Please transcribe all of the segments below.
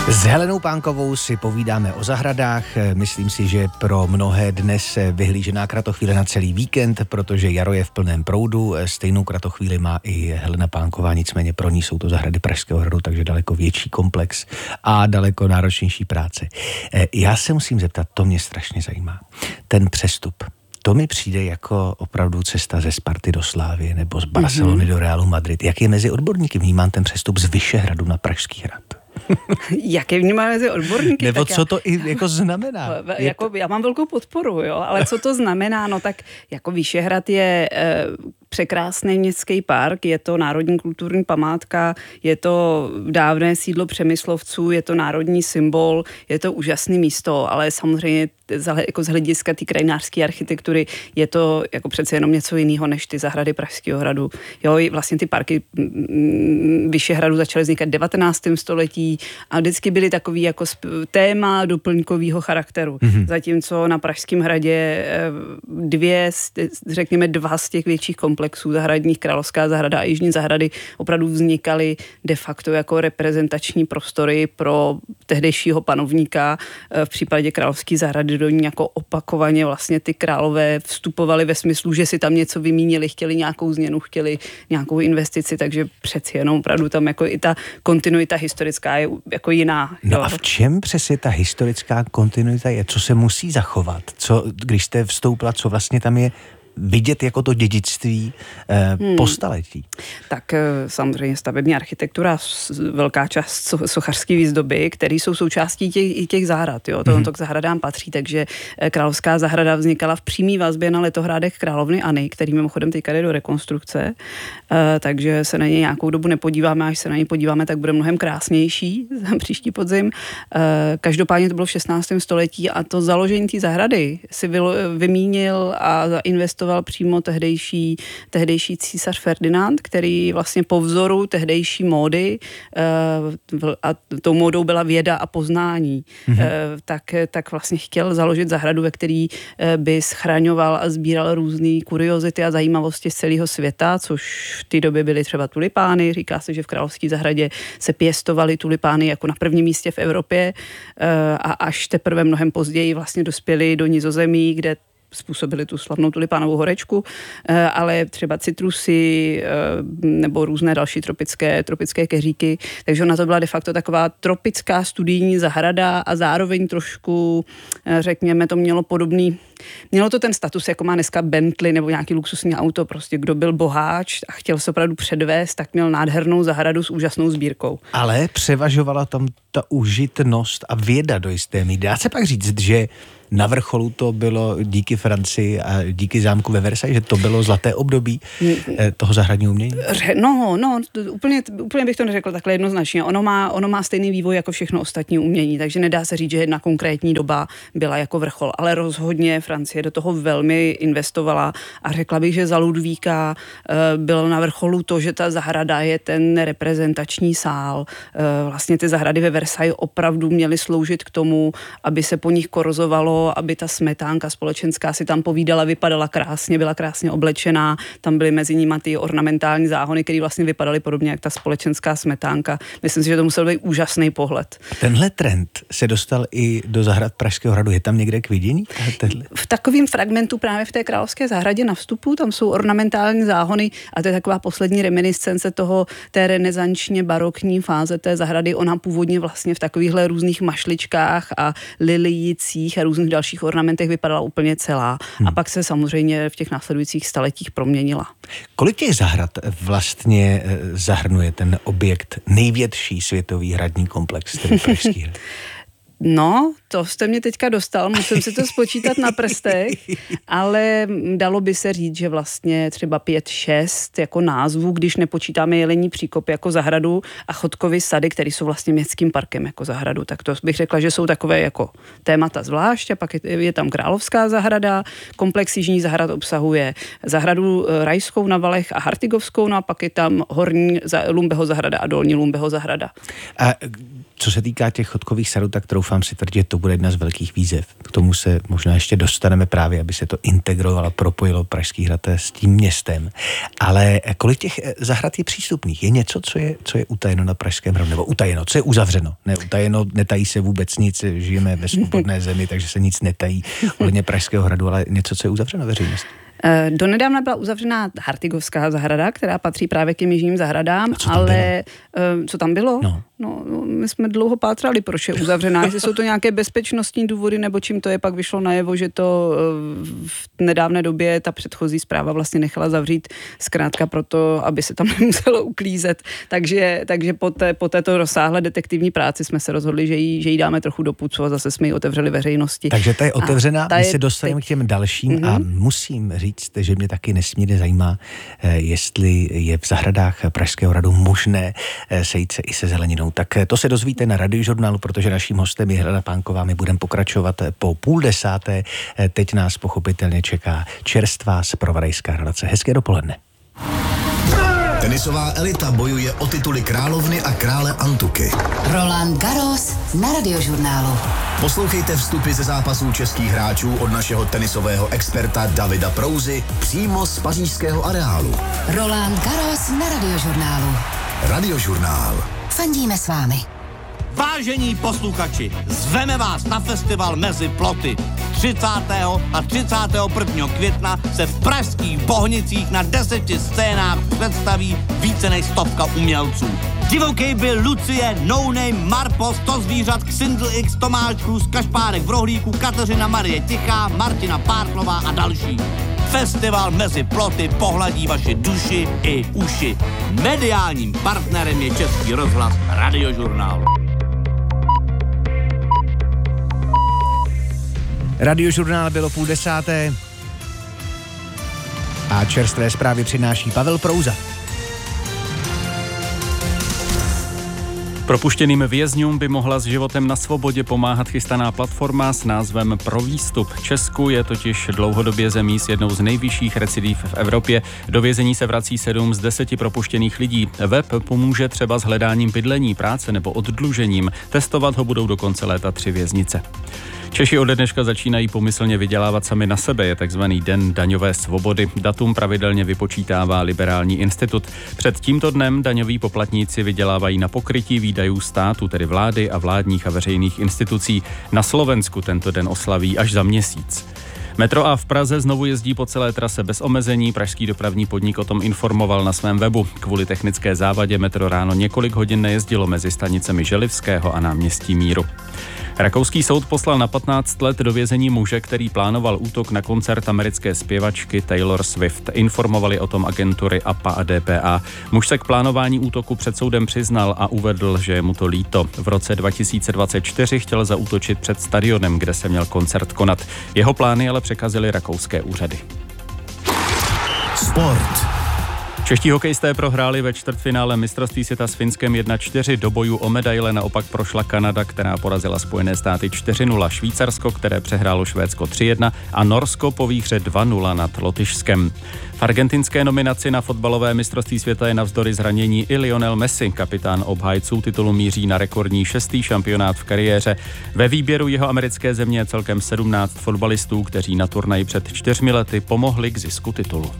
S Helenou Pánkovou si povídáme o zahradách. Myslím si, že pro mnohé dnes vyhlížená kratochvíle na celý víkend, protože jaro je v plném proudu. Stejnou kratochvíli má i Helena Pánková, nicméně pro ní jsou to zahrady Pražského hradu, takže daleko větší komplex a daleko náročnější práce. Já se musím zeptat, to mě strašně zajímá. Ten přestup. To mi přijde jako opravdu cesta ze Sparty do Slávie nebo z Barcelony do Realu Madrid. Jak je mezi odborníky vnímán ten přestup z Vyšehradu na Pražský hrad? Jak je vnímá mezi odborníky? Nebo co to i jako znamená? Já mám velkou podporu, jo, ale co to znamená? No tak jako Vyšehrad je překrásný městský park, je to národní kulturní památka, je to dávné sídlo Přemyslovců, je to národní symbol, je to úžasné místo, ale samozřejmě jako z hlediska té krajinářské architektury je to jako přece jenom něco jiného než ty zahrady Pražského hradu. Jo, vlastně ty parky Vyšehradu začaly vznikat v 19. století a vždycky byly takový jako téma doplňkového charakteru. Zatímco na Pražském hradě dva z těch větších komplexů zahradních, Královská zahrada a Jižní zahrady opravdu vznikaly de facto jako reprezentační prostory pro tehdejšího panovníka. V případě Královské zahrady do ní jako opakovaně vlastně ty králové vstupovali ve smyslu, že si tam něco vymínili, chtěli nějakou změnu, chtěli nějakou investici, takže přeci jenom opravdu tam jako i ta kontinuita historická je jako jiná. No jo. A v čem přesně ta historická kontinuita je? Co se musí zachovat? Co, když jste vstoupila, co vlastně tam je vidět jako to dědictví po staletí? Tak samozřejmě stavební architektura, velká část sochařské výzdoby, které jsou součástí těch zahrad. Jo. To k zahradám patří, takže Královská zahrada vznikala v přímý vazbě na letohrádek královny Anny, který mimochodem teďka jde do rekonstrukce, takže se na něj nějakou dobu nepodíváme, až se na něj podíváme, tak bude mnohem krásnější příští podzim. Každopádně to bylo v 16. století a to založení té zahrady si vymínil a zainvestoval přímo tehdejší císař Ferdinand, který vlastně po vzoru tehdejší módy, a tou módou byla věda a poznání, tak vlastně chtěl založit zahradu, ve který by schraňoval a sbíral různé kuriozity a zajímavosti z celého světa, což v té době byly třeba tulipány. Říká se, že v Královské zahradě se pěstovaly tulipány jako na prvním místě v Evropě a až teprve mnohem později vlastně dospěli do Nizozemí, kde způsobili tu slavnou tulipánovou horečku, ale třeba citrusy nebo různé další tropické keříky. Takže ona to byla de facto taková tropická studijní zahrada a zároveň trošku, řekněme, to mělo to ten status, jako má dneska Bentley nebo nějaký luxusní auto, prostě kdo byl boháč a chtěl se opravdu předvést, tak měl nádhernou zahradu s úžasnou sbírkou. Ale převažovala tam ta užitnost a věda do jisté míry. Dá se pak říct, že na vrcholu to bylo díky Francii a díky zámku ve Versailles, že to bylo zlaté období toho zahradního umění? Úplně bych to neřekl takhle jednoznačně. Ono má stejný vývoj jako všechno ostatní umění, takže nedá se říct, že jedna konkrétní doba byla jako vrchol, ale rozhodně Francie do toho velmi investovala a řekla bych, že za Ludvíka bylo na vrcholu to, že ta zahrada je ten reprezentační sál. Vlastně ty zahrady ve Versailles opravdu měly sloužit k tomu, aby se po nich korozovalo, aby ta smetánka společenská si tam povídala, vypadala krásně, byla krásně oblečená, tam byly mezi nimi ty ornamentální záhony, které vlastně vypadaly podobně jak ta společenská smetánka. Myslím si, že to musel být úžasný pohled. Tenhle trend se dostal i do zahrad Pražského hradu. Je tam někde k vidění? V takovém fragmentu právě v té Královské zahradě na vstupu, tam jsou ornamentální záhony a to je taková poslední reminiscence té renesančně barokní fáze té zahrady. Ona původně vlastně v takovýchhle různých mašličkách a lilijících a různých dalších ornamentech vypadala úplně celá. A pak se samozřejmě v těch následujících staletích proměnila. Kolik těch zahrad vlastně zahrnuje ten objekt, největší světový hradní komplex, tedy Pražský hrad? No, to jste mě teďka dostal, musím si to spočítat na prstech, ale dalo by se říct, že vlastně třeba 5-6 jako názvů, když nepočítáme Jelení příkop jako zahradu a Chodkovy sady, které jsou vlastně městským parkem jako zahradu, tak to bych řekla, že jsou takové jako témata zvlášť a pak je tam Královská zahrada, komplex Jižní zahrad obsahuje zahradu Rajskou na Valech a Hartigovskou, no a pak je tam Horní Lumbeho zahrada a Dolní Lumbeho zahrada. A co se týká těch Chodkových sadů, tak troufám si tvrdit, to to bude jedna z velkých výzev. K tomu se možná ještě dostaneme právě, aby se to integrovalo, propojilo Pražský hrad s tím městem. Ale kolik těch zahrad je přístupných? Je něco, co je utajeno na Pražském hradu? Nebo utajeno, co je uzavřeno? Neutajeno, netají se vůbec nic, žijeme ve svobodné zemi, takže se nic netají ohledně Pražského hradu, ale něco, co je uzavřeno veřejnosti. Donedávna byla uzavřená Hartigovská zahrada, která patří právě k těm jižním zahradám, ale co tam bylo? No, my jsme dlouho pátrali, proč je uzavřená, jestli jsou to nějaké bezpečnostní důvody, nebo čím to je, pak vyšlo najevo, že to v nedávné době ta předchozí správa vlastně nechala zavřít zkrátka proto, aby se tam nemuselo uklízet. Takže po této rozsáhlé detektivní práci jsme se rozhodli, že jí dáme trochu do pucu a zase jsme ji otevřeli veřejnosti. Takže ta je otevřená, my se dostaneme k těm dalším a musím říct, že mě taky nesmírně zajímá, jestli je v zahradách Pražského hradu možné sejít se i se zeleninou. Tak to se dozvíte na Radiožurnálu, protože naším hostem je Helena Pánková. My budeme pokračovat po 9:30. Teď nás pochopitelně čeká čerstvá zpravodajská relace. Hezké dopoledne. Tenisová elita bojuje o tituly královny a krále Antuky. Roland Garros na Radiožurnálu. Poslouchejte vstupy ze zápasů českých hráčů od našeho tenisového experta Davida Prouzy přímo z pařížského areálu. Roland Garros na Radiožurnálu. Radiožurnál. Fandíme s vámi. Vážení posluchači, zveme vás na festival Mezi ploty. 30. a 31. května se v pražských Bohnicích na 10 scénách představí více než 100 umělců. Divoký byl Lucie, No Name, Marpo, 100 zvířat, Xindl X, Tomáš Krus, Kašpárek v Rohlíku, Kateřina Marie Tichá, Martina Párklová a další. Festival Mezi ploty pohladí vaši duši i uši. Mediálním partnerem je Český rozhlas Radiožurnál. Radiožurnál bylo 9:30 a čerstvé zprávy přináší Pavel Prouza. Propuštěným vězňům by mohla s životem na svobodě pomáhat chystaná platforma s názvem Pro výstup. Česku je totiž dlouhodobě zemí s jednou z nejvyšších recidiv v Evropě. Do vězení se vrací 7 z 10 propuštěných lidí. Web pomůže třeba s hledáním bydlení, práce nebo oddlužením. Testovat ho budou do konce léta 3 věznice. Češi ode dneška začínají pomyslně vydělávat sami na sebe, je takzvaný Den daňové svobody. Datum pravidelně vypočítává Liberální institut. Před tímto dnem daňoví poplatníci vydělávají na pokrytí výdajů státu, tedy vlády a vládních a veřejných institucí. Na Slovensku tento den oslaví až za měsíc. Metro A v Praze znovu jezdí po celé trase bez omezení. Pražský dopravní podnik o tom informoval na svém webu. Kvůli technické závadě metro ráno několik hodin nejezdilo mezi stanicemi Želivského a náměstí Míru. Rakouský soud poslal na 15 let do vězení muže, který plánoval útok na koncert americké zpěvačky Taylor Swift. Informovali o tom agentury APA a DPA. Muž se k plánování útoku před soudem přiznal a uvedl, že je mu to líto. V roce 2024 chtěl zaútočit před stadionem, kde se měl koncert konat. Jeho plány ale překazily rakouské úřady. Sport. Čeští hokejisté prohráli ve čtvrtfinále mistrovství světa s Finskem 1-4. Do bojů o medaile naopak prošla Kanada, která porazila Spojené státy 4-0, Švýcarsko, které přehrálo Švédsko 3-1 a Norsko po výhře 2-0 nad Lotyšskem. V argentinské nominaci na fotbalové mistrovství světa je navzdory zranění i Lionel Messi. Kapitán obhájců titulu míří na rekordní 6. šampionát v kariéře. Ve výběru jeho americké země je celkem 17 fotbalistů, kteří na turnaji před 4 lety pomohli k zisku titulu.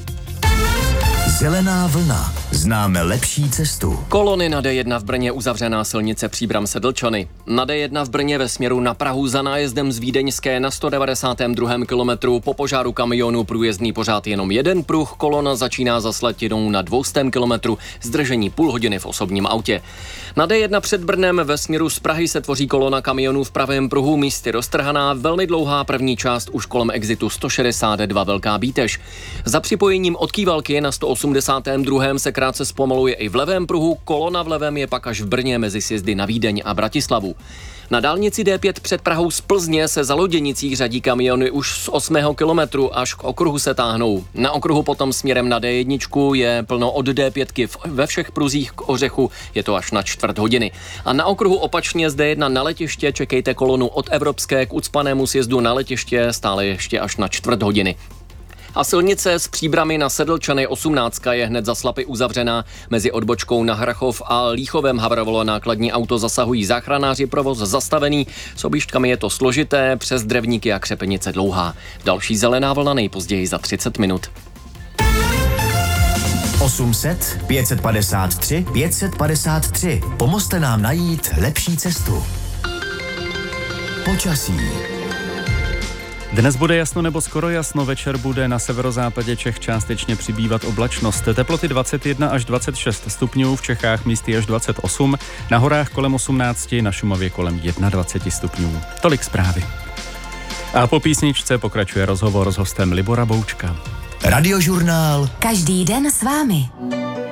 Zelená vlna. Známe lepší cestu. Kolony na D1 v Brně, uzavřená silnice Příbram-Sedlčany. Na D1 v Brně ve směru na Prahu za nájezdem z Vídeňské na 192. kilometru po požáru kamionu průjezdný pořád jenom jeden pruh. Kolona začíná za Slatinou na 200. kilometru, zdržení půl hodiny v osobním autě. Na D1 před Brnem ve směru z Prahy se tvoří kolona kamionů v pravém pruhu, místy roztrhaná, velmi dlouhá první část už kolem exitu 162 Velká Bítež. Za připojením od Kývalky na 182. se krátce zpomaluje i v levém pruhu, kolona v levém je pak až v Brně mezi sjezdy na Vídeň a Bratislavu. Na dálnici D5 před Prahou z Plzně se za Loděnicích řadí kamiony už z 8. kilometru, až k okruhu se táhnou. Na okruhu potom směrem na D1 je plno od D5 ve všech pruzích k Ořechu, je to až na čtvrt hodiny. A na okruhu opačně z D1 na letiště čekejte kolonu od Evropské k ucpanému sjezdu na letiště stále ještě až na čtvrt hodiny. A silnice s Příbrami na Sedlčany 18 je hned za Slapy uzavřená. Mezi odbočkou na Hrachov a Líchovem havrovalo nákladní auto, zasahují záchranáři, provoz zastavený. S objížďkami je to složité, přes Drevníky a Křepenice dlouhá. Další zelená vlna nejpozději za 30 minut. 800 553 553. Pomozte nám najít lepší cestu. Počasí. Dnes bude jasno nebo skoro jasno, večer bude na severozápadě Čech částečně přibývat oblačnost. Teploty 21 až 26 stupňů, v Čechách místy až 28, na horách kolem 18, na Šumavě kolem 21 stupňů. Tolik zprávy. A po písničce pokračuje rozhovor s hostem Libora Boučka. Radiožurnál. Každý den s vámi.